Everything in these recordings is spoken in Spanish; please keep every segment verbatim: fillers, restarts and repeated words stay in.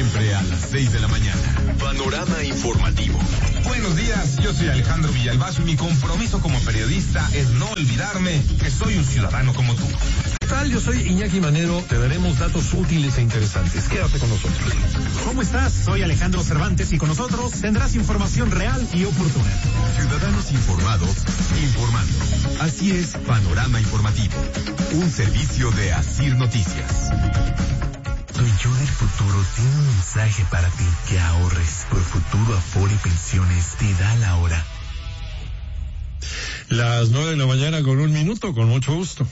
Siempre a las seis de la mañana. Panorama informativo. Buenos días, yo soy Alejandro Villalbazo y mi compromiso como periodista es no olvidarme que soy un ciudadano como tú. ¿Qué tal? Yo soy Iñaki Manero, te daremos datos útiles e interesantes. Quédate con nosotros. ¿Cómo estás? Soy Alejandro Cervantes y con nosotros tendrás información real y oportuna. Ciudadanos informados, informando. Así es, Panorama Informativo. Un servicio de Asir Noticias. Tu yo del futuro tiene un mensaje para ti. Que ahorres por Futuro Afore Pensiones te da la hora. Las nueve de la mañana con un minuto, con mucho gusto.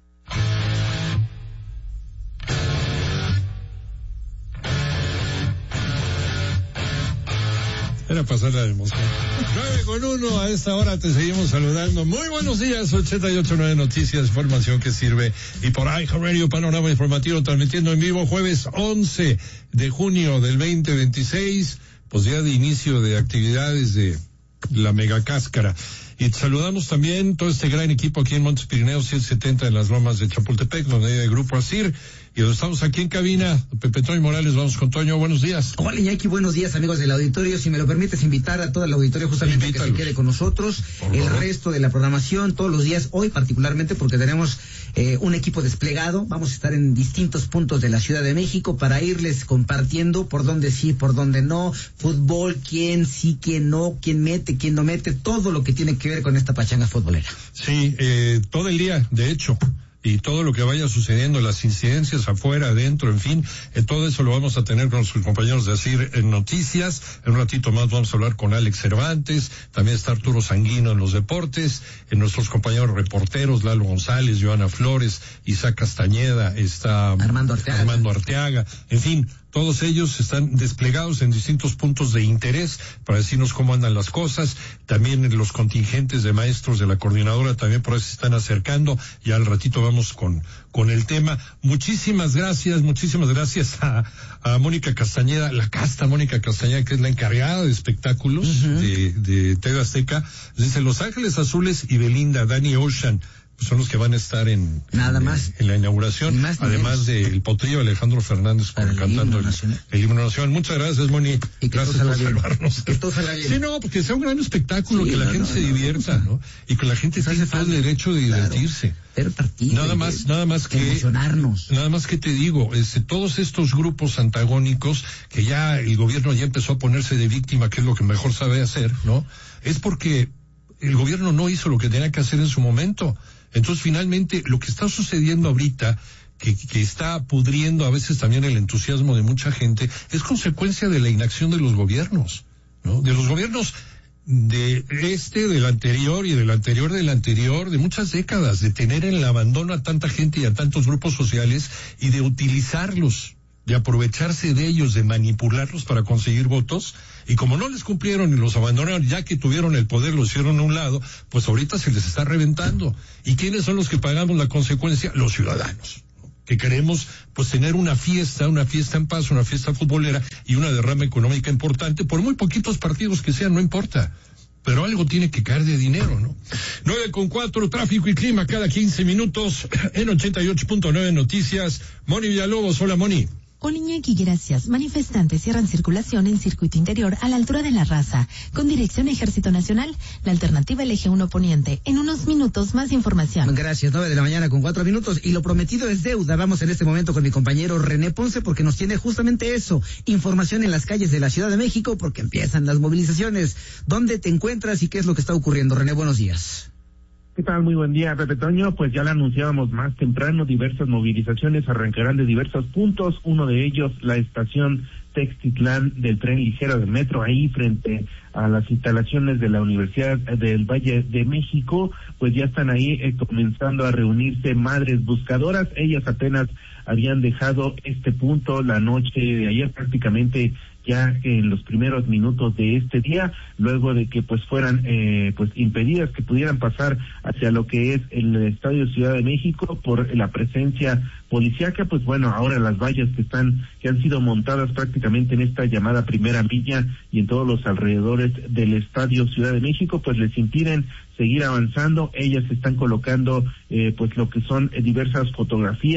Era pasar la emoción. nueve con uno, a esta hora te seguimos saludando. Muy buenos días, ochenta y ocho punto nueve Noticias, información que sirve. Y por ahí, Radio Panorama Informativo, transmitiendo en vivo jueves once de junio del veinte veintiséis, pues día de inicio de actividades de la Mega Cáscara. Y saludamos también todo este gran equipo aquí en Montes Pirineos setecientos setenta en las Lomas de Chapultepec, donde hay el Grupo Asir. Y donde estamos aquí en cabina, Pepe Toño Morales, vamos con Toño, buenos días. Hola Iñaki, buenos días amigos del auditorio. Si me lo permites, invitar a todo el auditorio justamente Invítalos. que se quede con nosotros Por el favor. resto de la programación, todos los días, hoy particularmente porque tenemos eh, un equipo desplegado. Vamos a estar en distintos puntos de la Ciudad de México para irles compartiendo por dónde sí, por dónde no, fútbol, quién sí, quién no, quién mete, quién no mete, todo lo que tiene que ver con esta pachanga futbolera. Sí, eh, todo el día, de hecho. Y todo lo que vaya sucediendo, las incidencias afuera, adentro, en fin, eh, todo eso lo vamos a tener con nuestros compañeros de Asir en Noticias. En un ratito más vamos a hablar con Alex Cervantes, también está Arturo Sanguino en los deportes, en nuestros compañeros reporteros, Lalo González, Joana Flores, Isaac Castañeda, está Armando Arteaga. Armando Arteaga, en fin. Todos ellos están desplegados en distintos puntos de interés para decirnos cómo andan las cosas. También los contingentes de maestros de la coordinadora también por ahí se están acercando. Y al ratito vamos con con el tema. Muchísimas gracias, muchísimas gracias a, a Mónica Castañeda, la casta Mónica Castañeda, que es la encargada de espectáculos uh-huh. de, de T V Azteca. Dice Los Ángeles Azules y Belinda, Danny Ocean. Son los que van a estar en, Nada en, más. en la inauguración, más además del potrillo Alejandro Fernández con, el cantando el, el himno nacional. Muchas gracias, Moni. Y que gracias por salvarnos. Que todo salga bien. Sí, no, porque sea un gran espectáculo, sí, que la no, gente no, se no, divierta, ¿no? Y que la gente pues tenga todo el derecho de claro. divertirse. Pero partido, nada más, de, nada más que emocionarnos. Nada más que te digo, este, todos estos grupos antagónicos que ya el gobierno ya empezó a ponerse de víctima, que es lo que mejor sabe hacer, ¿no? Es porque el gobierno no hizo lo que tenía que hacer en su momento. Entonces, finalmente, lo que está sucediendo ahorita, que, que está pudriendo a veces también el entusiasmo de mucha gente, es consecuencia de la inacción de los gobiernos, ¿no? De los gobiernos de este, del anterior y del anterior del anterior, de muchas décadas, de tener en el abandono a tanta gente y a tantos grupos sociales y de utilizarlos, de aprovecharse de ellos, de manipularlos para conseguir votos. Y como no les cumplieron y los abandonaron, ya que tuvieron el poder, lo hicieron a un lado, pues ahorita se les está reventando. ¿Y quiénes son los que pagamos la consecuencia? Los ciudadanos, que queremos pues tener una fiesta, una fiesta en paz, una fiesta futbolera y una derrama económica importante, por muy poquitos partidos que sean, no importa. Pero algo tiene que caer de dinero, ¿no? Nueve con cuatro, tráfico y clima cada quince minutos en ochenta y ocho punto nueve Noticias. Moni Villalobos, hola Moni. Hola Iñaki, gracias. Manifestantes cierran circulación en circuito interior a la altura de La Raza, con dirección Ejército Nacional, la alternativa el eje uno Poniente. En unos minutos, más información. Gracias, nueve de la mañana con cuatro minutos, y lo prometido es deuda. Vamos en este momento con mi compañero René Ponce, porque nos tiene justamente eso, información en las calles de la Ciudad de México, porque empiezan las movilizaciones. ¿Dónde te encuentras y qué es lo que está ocurriendo? René, buenos días. ¿Qué tal? Muy buen día, Pepe Toño. Pues ya le anunciábamos más temprano, diversas movilizaciones arrancarán de diversos puntos, uno de ellos la estación Textitlán del tren ligero del metro, ahí frente a las instalaciones de la Universidad del Valle de México, pues ya están ahí eh, comenzando a reunirse madres buscadoras. Ellas apenas habían dejado este punto la noche de ayer, prácticamente ya en los primeros minutos de este día, luego de que pues fueran eh, pues impedidas que pudieran pasar hacia lo que es el Estadio Ciudad de México por la presencia policíaca. Pues bueno, ahora las vallas que están que han sido montadas prácticamente en esta llamada primera milla y en todos los alrededores del Estadio Ciudad de México, pues les impiden seguir avanzando. Ellas están colocando eh, pues lo que son eh, diversas fotografías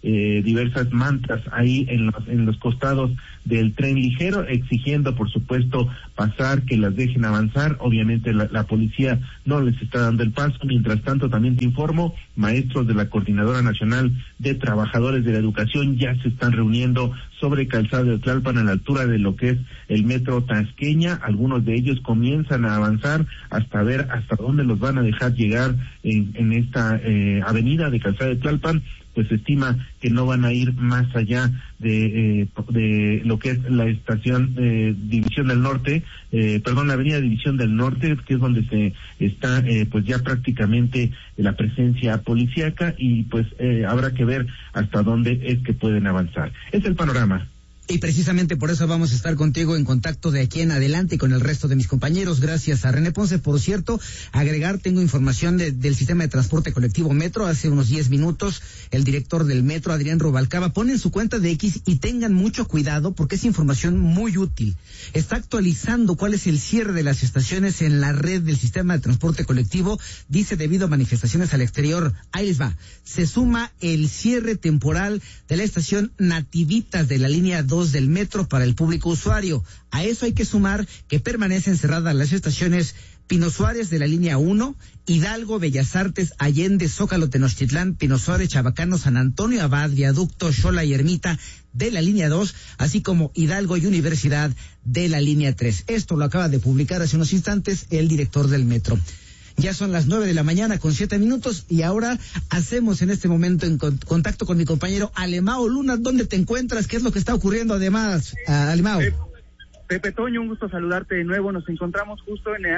eh, diversas mantas ahí en los, en los costados del tren ligero, exigiendo, por supuesto, pasar, que las dejen avanzar. Obviamente la, la policía no les está dando el paso. Mientras tanto, también te informo, maestros de la Coordinadora Nacional de Trabajadores de la Educación ya se están reuniendo sobre Calzada de Tlalpan, a la altura de lo que es el metro Tasqueña. Algunos de ellos comienzan a avanzar hasta ver hasta dónde los van a dejar llegar en, en esta eh, avenida de Calzada de Tlalpan. Pues se estima que no van a ir más allá de eh, de lo que es la estación eh, División del Norte, eh, perdón, la avenida División del Norte, que es donde se está eh, pues ya prácticamente la presencia policíaca, y pues eh, habrá que ver hasta dónde es que pueden avanzar. Es el panorama. Y precisamente por eso vamos a estar contigo en contacto de aquí en adelante y con el resto de mis compañeros. Gracias a René Ponce. Por cierto, agregar, tengo información de, del sistema de transporte colectivo Metro. Hace unos diez minutos, el director del Metro, Adrián Rubalcaba, pone en su cuenta de X, y tengan mucho cuidado porque es información muy útil. Está actualizando cuál es el cierre de las estaciones en la red del sistema de transporte colectivo. Dice, debido a manifestaciones al exterior, ahí les va. Se suma el cierre temporal de la estación Nativitas de la línea dos del metro para el público usuario. A eso hay que sumar que permanecen cerradas las estaciones Pino Suárez de la línea uno, Hidalgo, Bellas Artes, Allende, Zócalo, Tenochtitlán, Pino Suárez, Chabacano, San Antonio Abad, Viaducto, Xola y Ermita de la línea dos, así como Hidalgo y Universidad de la línea tres. Esto lo acaba de publicar hace unos instantes el director del Metro. Ya son las nueve de la mañana con siete minutos y ahora hacemos en este momento en con, contacto con mi compañero Alemao Luna. ¿Dónde te encuentras? ¿Qué es lo que está ocurriendo además, uh, Alemao? Pepe, Pepe Toño, un gusto saludarte de nuevo. Nos encontramos justo en el,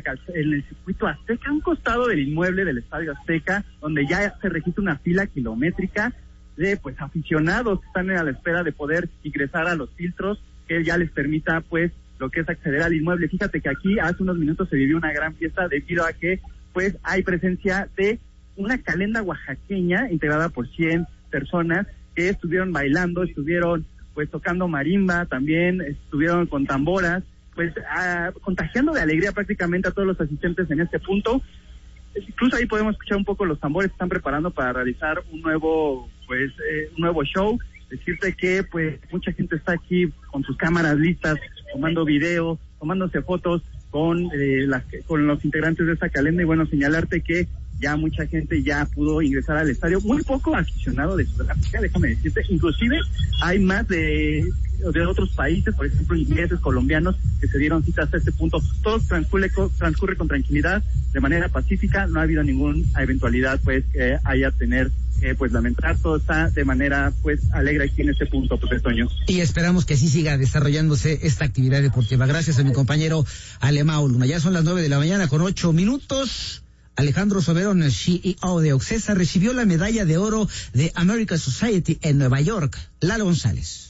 en el circuito Azteca, a un costado del inmueble del Estadio Azteca, donde ya se registra una fila kilométrica de pues aficionados que están a la espera de poder ingresar a los filtros que ya les permita pues lo que es acceder al inmueble. Fíjate que aquí hace unos minutos se vivió una gran fiesta debido a que pues hay presencia de una calenda oaxaqueña integrada por cien personas que estuvieron bailando, estuvieron pues tocando marimba, también estuvieron con tamboras, pues a, contagiando de alegría prácticamente a todos los asistentes en este punto. Incluso ahí podemos escuchar un poco los tambores que están preparando para realizar un nuevo pues eh, un nuevo show. Decirte que pues mucha gente está aquí con sus cámaras listas, tomando video, tomándose fotos con eh, las con los integrantes de esta calenda, y bueno, señalarte que ya mucha gente ya pudo ingresar al estadio, muy poco aficionado de Sudáfrica, déjame decirte, inclusive hay más de de otros países, por ejemplo ingleses, colombianos, que se dieron cita hasta este punto. Todo transcurre, transcurre con tranquilidad, de manera pacífica, no ha habido ninguna eventualidad pues que haya tener eh, pues lamentar, todo está de manera pues alegre aquí en este punto, Pepe Toño. Y esperamos que así siga desarrollándose esta actividad deportiva. Gracias a mi compañero Alemao Luna. Ya son las nueve de la mañana con ocho minutos. Alejandro Soberón, el C E O de Oxesa, recibió la medalla de oro de American Society en Nueva York. Lalo González.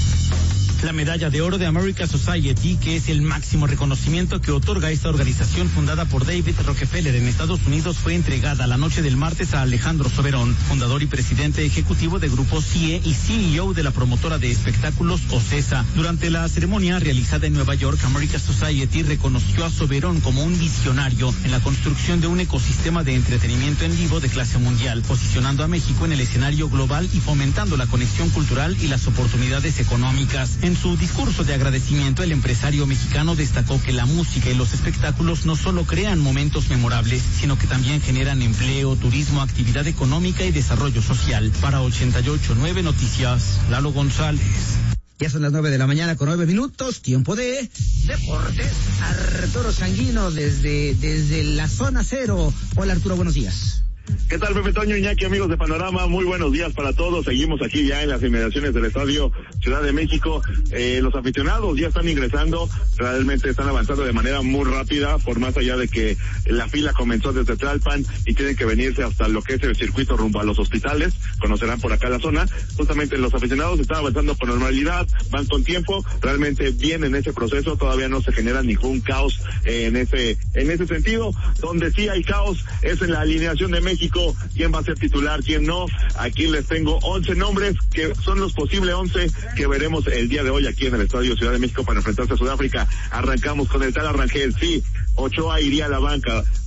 La medalla de oro de American Society, que es el máximo reconocimiento que otorga esta organización fundada por David Rockefeller en Estados Unidos, fue entregada la noche del martes a Alejandro Soberón, fundador y presidente ejecutivo de Grupo C I E y C E O de la promotora de espectáculos Ocesa. Durante la ceremonia realizada en Nueva York, American Society reconoció a Soberón como un visionario en la construcción de un ecosistema de entretenimiento en vivo de clase mundial, posicionando a México en el escenario global y fomentando la conexión cultural y las oportunidades económicas. En su discurso de agradecimiento, el empresario mexicano destacó que la música y los espectáculos no solo crean momentos memorables, sino que también generan empleo, turismo, actividad económica y desarrollo social. Para ochenta y ocho punto nueve Noticias, Lalo González. Ya son las nueve de la mañana con nueve minutos, tiempo de deportes. Arturo Sanguino desde, desde la zona cero. Hola Arturo, buenos días. ¿Qué tal, Pepe Toño, Iñaki, amigos de Panorama? Muy buenos días para todos. Seguimos aquí ya en las inmediaciones del Estadio Ciudad de México. Eh, los aficionados ya están ingresando, realmente están avanzando de manera muy rápida, por más allá de que la fila comenzó desde Tlalpan y tienen que venirse hasta lo que es el circuito rumbo a los hospitales. Conocerán por acá la zona. Justamente los aficionados están avanzando con normalidad, van con tiempo, realmente bien en ese proceso. Todavía no se genera ningún caos eh, en ese en ese sentido. Donde sí hay caos es en la alineación de México. México, quién va a ser titular, quién no. Aquí les tengo once nombres que son los posibles once que veremos el día de hoy aquí en el Estadio Ciudad de México para enfrentarse a Sudáfrica. Arrancamos con el tal Arrangel, sí, Ochoa iría a la banca,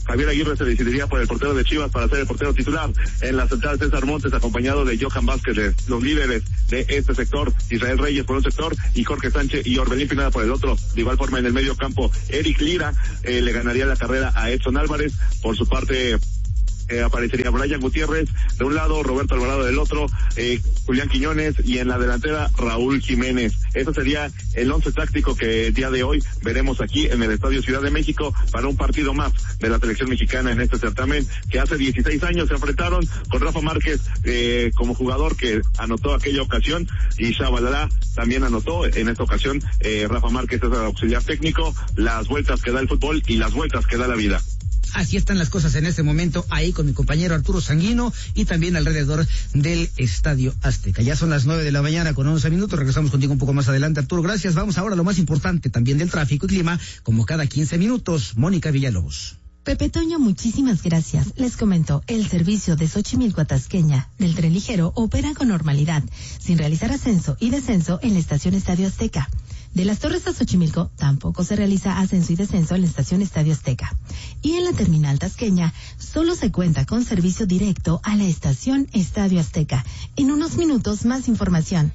Javier Aguirre se decidiría por el portero de Chivas para ser el portero titular. En la central, César Montes, acompañado de Johan Vázquez, los líderes de este sector, Israel Reyes por un sector y Jorge Sánchez y Orbelín Pineda por el otro. De igual forma, en el medio campo, Eric Lira eh, le ganaría la carrera a Edson Álvarez. Por su parte, Eh, aparecería Brian Gutiérrez de un lado, Roberto Alvarado del otro, eh, Julián Quiñones, y en la delantera Raúl Jiménez. Eso sería el once táctico que el día de hoy veremos aquí en el Estadio Ciudad de México para un partido más de la selección mexicana en este certamen, que hace dieciséis años se enfrentaron con Rafa Márquez eh, como jugador que anotó aquella ocasión, y Shabalala también anotó en esta ocasión. eh, Rafa Márquez es el auxiliar técnico. Las vueltas que da el fútbol y las vueltas que da la vida. Así están las cosas en este momento, ahí con mi compañero Arturo Sanguino y también alrededor del Estadio Azteca. Ya son las nueve de la mañana con once minutos, regresamos contigo un poco más adelante, Arturo, gracias. Vamos ahora a lo más importante también del tráfico y clima, como cada quince minutos, Mónica Villalobos. Pepe Toño, muchísimas gracias. Les comento, el servicio de Xochimilco a Tasqueña del tren ligero opera con normalidad, sin realizar ascenso y descenso en la estación Estadio Azteca. De Las Torres a Xochimilco tampoco se realiza ascenso y descenso en la estación Estadio Azteca. Y en la terminal tasqueña solo se cuenta con servicio directo a la estación Estadio Azteca. En unos minutos más información.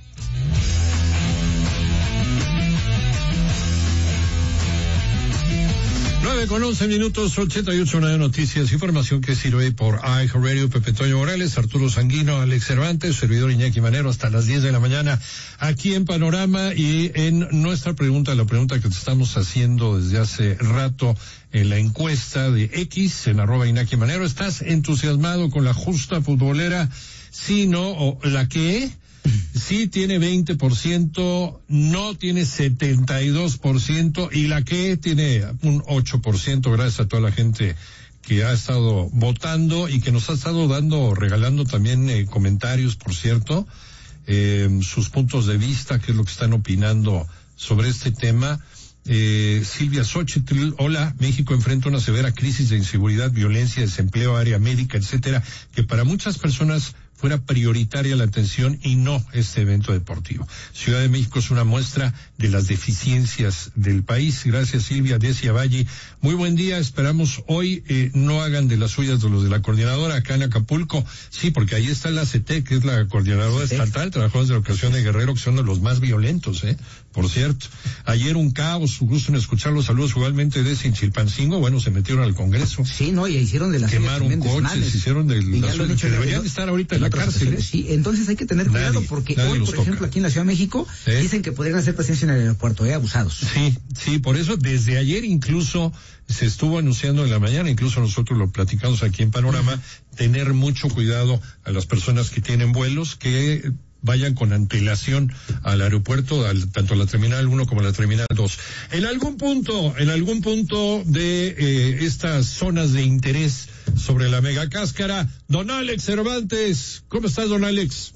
nueve con once minutos, ochenta y ocho de noticias, información que sirve por iHeartRadio. Pepe Toño Morales, Arturo Sanguino, Alex Cervantes, servidor Iñaki Manero, hasta las diez de la mañana, aquí en Panorama. Y en nuestra pregunta, la pregunta que te estamos haciendo desde hace rato en la encuesta de X, en arroba Iñaki Manero, ¿estás entusiasmado con la justa futbolera? Sí, no, o la que sí tiene veinte por ciento, no tiene setenta y dos por ciento, y la que tiene un ocho por ciento, gracias a toda la gente que ha estado votando y que nos ha estado dando, regalando también eh, comentarios, por cierto, eh, sus puntos de vista, qué es lo que están opinando sobre este tema. Eh, Silvia Xochitl, hola, México enfrenta una severa crisis de inseguridad, violencia, desempleo, área médica, etcétera, que para muchas personas fuera prioritaria la atención y no este evento deportivo. Ciudad de México es una muestra de las deficiencias del país. Gracias, Silvia. Decia Valle, muy buen día. Esperamos hoy eh, no hagan de las suyas de los de la coordinadora acá en Acapulco. Sí, porque ahí está la C T, que es la coordinadora sí. estatal, trabajadores de la ocasión de Guerrero, que son de los más violentos, ¿eh? Por cierto. Ayer un caos, un gusto en escuchar los saludos igualmente de Sinchilpancingo. Bueno, se metieron al Congreso. Sí, no, y hicieron de las quemaron coches, males. hicieron de las suyas, que deberían estar ahorita en la cárcel. ¿eh? Sí, entonces hay que tener cuidado nadie, porque nadie hoy, por toca. ejemplo, aquí en la Ciudad de México, ¿Eh? dicen que podrían hacer presencia en el aeropuerto, ¿eh? Abusados. Sí, sí, por eso desde ayer incluso se estuvo anunciando en la mañana, incluso nosotros lo platicamos aquí en Panorama, uh-huh. tener mucho cuidado a las personas que tienen vuelos, que vayan con antelación al aeropuerto, al, tanto a la terminal uno como a la terminal dos. En algún punto, en algún punto de eh, estas zonas de interés sobre la mega cáscara, don Alex Cervantes, ¿cómo estás, don Alex?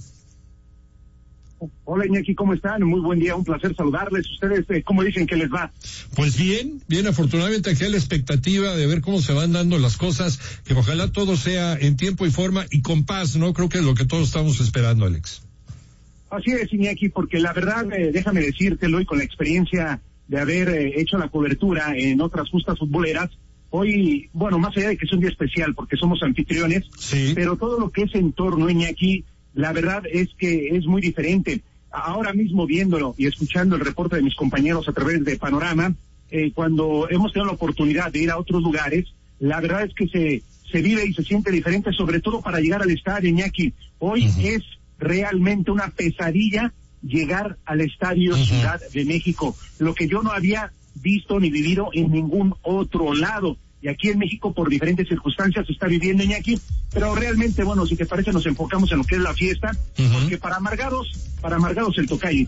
Hola, Iñaki, ¿cómo están? Muy buen día, un placer saludarles. ¿Ustedes eh, cómo dicen que les va? Pues bien, bien, afortunadamente aquí hay la expectativa de ver cómo se van dando las cosas, que ojalá todo sea en tiempo y forma y con paz, ¿no? Creo que es lo que todos estamos esperando, Alex. Así es, Iñaki, porque la verdad, eh, déjame decírtelo, y con la experiencia de haber eh, hecho la cobertura en otras justas futboleras, hoy, bueno, más allá de que es un día especial, porque somos anfitriones, sí. pero todo lo que es en torno, Iñaki, la verdad es que es muy diferente. Ahora mismo viéndolo y escuchando el reporte de mis compañeros a través de Panorama, eh, cuando hemos tenido la oportunidad de ir a otros lugares, la verdad es que se, se vive y se siente diferente, sobre todo para llegar al estadio, Iñaki. Hoy uh-huh. es realmente una pesadilla llegar al Estadio uh-huh. Ciudad de México, lo que yo no había visto ni vivido en ningún otro lado, y aquí en México por diferentes circunstancias se está viviendo, Iñaki, pero realmente, bueno, si te parece nos enfocamos en lo que es la fiesta, uh-huh. porque para amargados, para amargados el tocayo.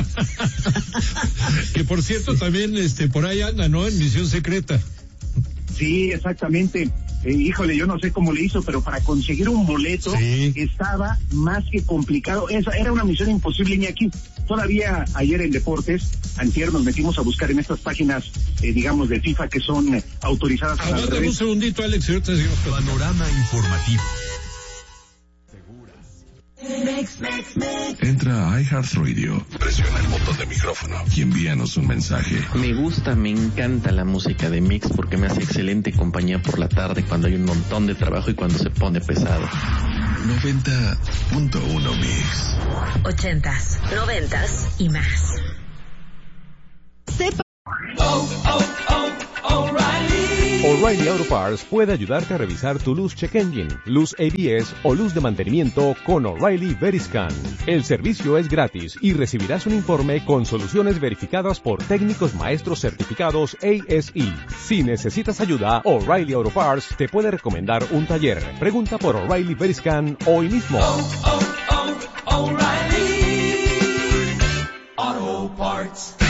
Que por cierto sí. también este por ahí anda, ¿no? En misión secreta. Sí, exactamente. Eh, híjole, yo no sé cómo le hizo, pero para conseguir un boleto sí. estaba más que complicado. Esa era una misión imposible, Iñaki. Todavía ayer en Deportes, antier nos metimos a buscar en estas páginas, eh, digamos, de FIFA que son eh, autorizadas. Aguántame un segundito, Alex. Panorama informativo. Mex, mex, mex. Entra a iHeartRadio, presiona el botón de micrófono y envíanos un mensaje. Me gusta, me encanta la música de Mix porque me hace excelente compañía por la tarde cuando hay un montón de trabajo y cuando se pone pesado. noventa punto uno Mix. Ochentas, noventas y más. Sepa. Oh, oh, oh, O'Reilly. O'Reilly Auto Parts puede ayudarte a revisar tu luz check engine, luz A B S o luz de mantenimiento con O'Reilly Veriscan. El servicio es gratis y recibirás un informe con soluciones verificadas por técnicos maestros certificados A S E. Si necesitas ayuda, O'Reilly Auto Parts te puede recomendar un taller. Pregunta por O'Reilly Veriscan hoy mismo. Oh, oh, oh, O'Reilly Auto Parts.